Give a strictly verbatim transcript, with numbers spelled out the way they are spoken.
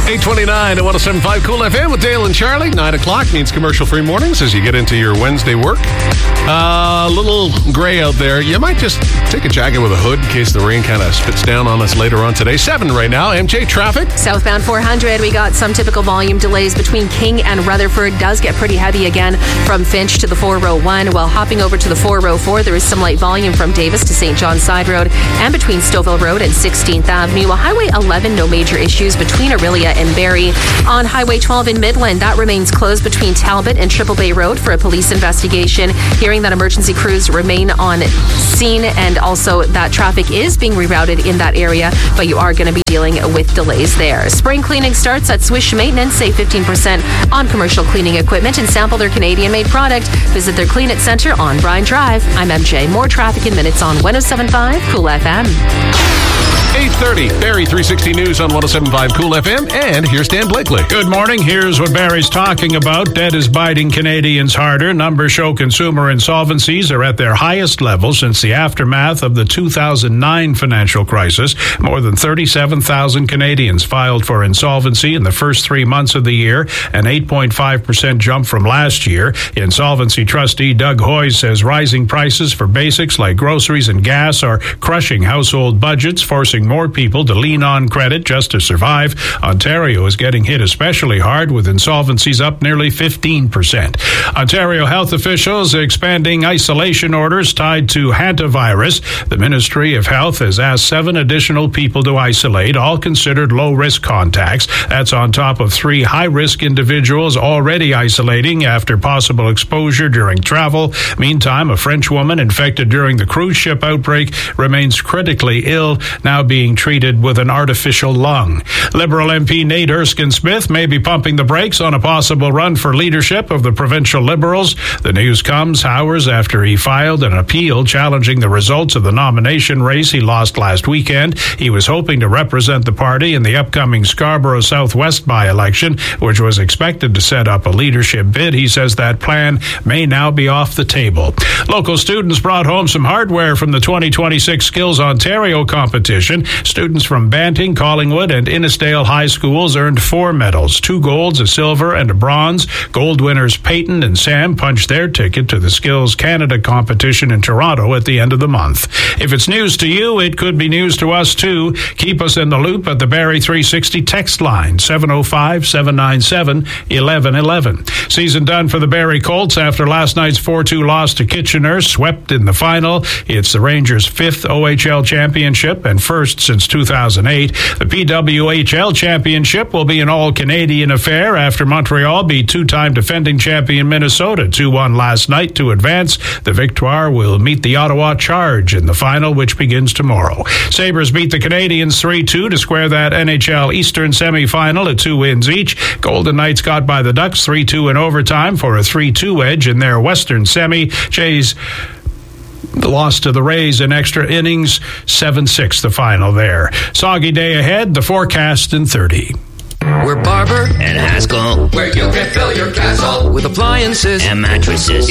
eight twenty-nine at one oh seven point five Cool F M with Dale and Charlie. nine o'clock means commercial-free mornings as you get into your Wednesday work. A uh, little gray out there. You might just take a jacket with a hood in case the rain kind of spits down on us later on today. seven right now. M J traffic. Southbound four hundred, we got some typical volume delays between King and Rutherford. Does get pretty heavy again from Finch to the four oh one. While hopping over to the four oh four, there is some light volume from Davis to Saint John's Side Road and between Stouffville Road and sixteenth Avenue. Highway eleven, no major issues between Orillia and Barrie. On Highway twelve in Midland, that remains closed between Talbot and Triple Bay Road for a police investigation. Hearing that emergency crews remain on scene, and also that traffic is being rerouted in that area, but you are going to be dealing with delays there. Spring cleaning starts at Swish Maintenance. Save fifteen percent on commercial cleaning equipment and sample their Canadian-made product. Visit their Clean It Centre on Bryan Drive. I'm M J. More traffic in minutes on one oh seven point five Cool F M. eight thirty, Barrie three sixty News on one oh seven point five Cool F M, and here's Dan Blakely. Good morning. Here's what Barrie's talking about. Debt is biting Canadians harder. Numbers show consumer insolvencies are at their highest level since the aftermath of the two thousand nine financial crisis. More than thirty-seven thousand Canadians filed for insolvency in the first three months of the year, an eight point five percent jump from last year. Insolvency trustee Doug Hoy says rising prices for basics like groceries and gas are crushing household budgets, forcing more people to lean on credit just to survive. Ontario is getting hit especially hard, with insolvencies up nearly fifteen percent. Ontario health officials expanding isolation orders tied to hantavirus. The Ministry of Health has asked seven additional people to isolate, all considered low-risk contacts. That's on top of three high-risk individuals already isolating after possible exposure during travel. Meantime, a French woman infected during the cruise ship outbreak remains critically ill, now being treated with an artificial lung. Liberal M P Nate Erskine-Smith may be pumping the brakes on a possible run for leadership of the provincial Liberals. The news comes hours after he filed an appeal challenging the results of the nomination race he lost last weekend. He was hoping to represent the party in the upcoming Scarborough Southwest by-election, which was expected to set up a leadership bid. He says that plan may now be off the table. Local students brought home some hardware from the twenty twenty-six Skills Ontario competition. Students from Banting, Collingwood, and Innisdale High Schools earned four medals, two golds, a silver, and a bronze. Gold winners Peyton and Sam punched their ticket to the Skills Canada competition in Toronto at the end of the month. If it's news to you, it could be news to us too. Keep us in the loop at the Barrie three sixty text line, seven oh five, seven nine seven, one one one one. Season done for the Barrie Colts after last night's four two loss to Kitchener, swept in the final. It's the Rangers' fifth O H L championship and first since two thousand eight. The P W H L championship will be an all-Canadian affair after Montreal beat two-time defending champion Minnesota two one last night to advance. The Victoire will meet the Ottawa Charge in the final, which begins tomorrow. Sabres beat the Canadians three two to square that N H L Eastern semifinal at two wins each. Golden Knights got by the Ducks three two in overtime for a three two edge in their Western semi. Jays the loss to the Rays in extra innings, seven six the final there. Soggy day ahead, the forecast in thirty. We're Barber and Haskell, where you can fill your castle with appliances and mattresses.